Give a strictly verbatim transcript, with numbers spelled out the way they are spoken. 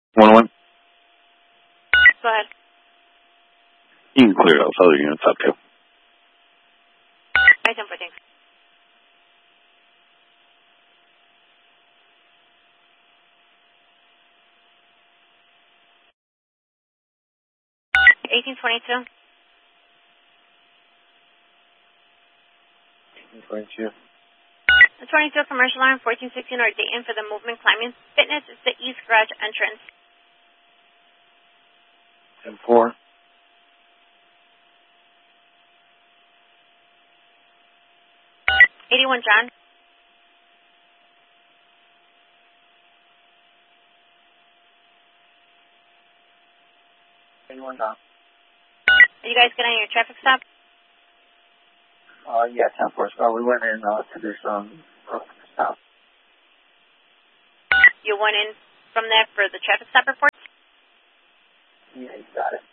One one. Go ahead. You can clear those other units up too. I ten fourteen. Eighteen twenty-two. Eighteen twenty-two. The twenty-two commercial line, fourteen sixteen or Dayton for the movement climbing fitness is the east garage entrance. ten four. eighty-one John. eighty-one John. Are you guys getting your traffic stop? Uh, yeah, ten four. So we went in uh, to do some stuff. You went in from there for the traffic stop report? Yeah, you got it.